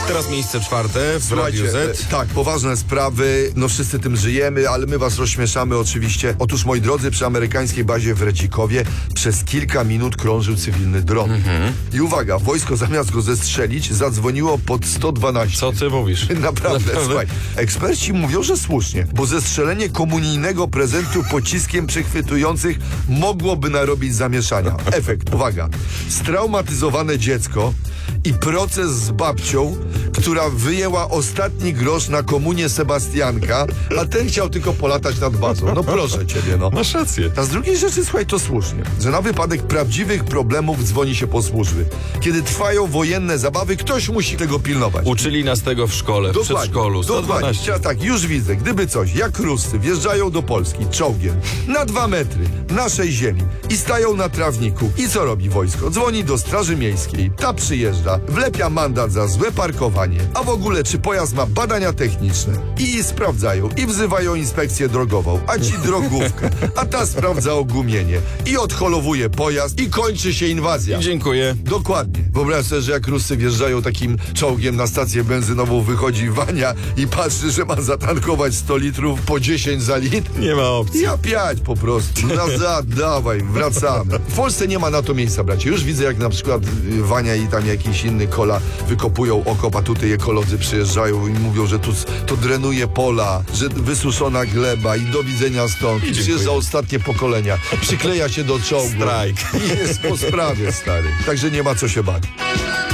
Teraz miejsce czwarte w Radiu Z. Tak, poważne sprawy, no wszyscy tym żyjemy, ale my was rozśmieszamy oczywiście. Otóż, moi drodzy, przy amerykańskiej bazie w Redzikowie przez kilka minut krążył cywilny dron. I uwaga, wojsko zamiast go zestrzelić, zadzwoniło pod 112. Co ty mówisz? Naprawdę, słuchaj. Eksperci mówią, że słusznie, bo zestrzelenie komunijnego prezentu pociskiem przechwytujących mogłoby narobić zamieszania. Efekt, uwaga, straumatyzowane dziecko i proces z babcią, która wyjęła ostatni grosz na komunię Sebastianka, a ten chciał tylko polatać nad bazą. No proszę ciebie, no. Masz rację. A z drugiej rzeczy, słuchaj, to słusznie, że na wypadek prawdziwych problemów dzwoni się po służby. Kiedy trwają wojenne zabawy, ktoś musi tego pilnować. Uczyli nas tego w szkole, w przedszkolu. 112. Dokładnie. Tak, już widzę. Gdyby coś, jak Ruscy wjeżdżają do Polski czołgiem na 2 metry naszej ziemi i stają na trawniku. I co robi wojsko? Dzwoni do Straży Miejskiej. Ta przyjeżdża, wlepia mandat za złe parkowanie. A w ogóle, czy pojazd ma badania techniczne. I sprawdzają. I wzywają inspekcję drogową. A ci drogówkę. A ta sprawdza ogumienie. I odholowuje pojazd i kończy się inwazja. Dziękuję. Dokładnie. Wyobraź sobie, że jak Ruscy wjeżdżają takim czołgiem na stację benzynową, wychodzi Wania i patrzy, że ma zatankować 100 litrów po 10 za litr. Nie ma opcji. Ja 5 po prostu. Nazad, dawaj, wracamy. W Polsce nie ma na to miejsca, bracie. Już widzę, jak na przykład Wania i tam jakiś inny kola wykopują okop, a tutaj ekolodzy przyjeżdżają i mówią, że to drenuje pola, że wysuszona gleba i do widzenia stąd. I przyjeżdża ostatnie pokolenia. Przykleja się do czołgu. Strajk. I jest po sprawie, stary. Także nie ma co się bać.